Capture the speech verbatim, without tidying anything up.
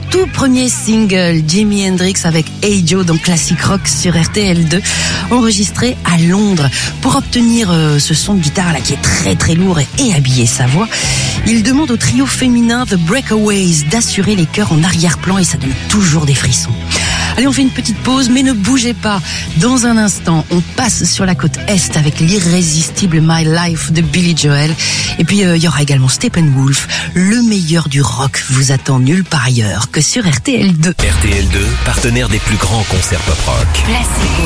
tout premier single, Jimi Hendrix avec Hey Joe dans Classic Rock sur R T L deux, enregistré à Londres. Pour obtenir euh, ce son de guitare là qui est très très lourd et, et habiller sa voix, il demande au trio féminin The Breakaways d'assurer les chœurs en arrière-plan et ça donne toujours des frissons. Allez, on fait une petite pause, mais ne bougez pas. Dans un instant, on passe sur la côte Est avec l'irrésistible My Life de Billy Joel. Et puis, il euh, y aura également Steppenwolf. Le meilleur du rock vous attend nulle part ailleurs que sur R T L deux. R T L deux, partenaire des plus grands concerts pop rock. Placebo,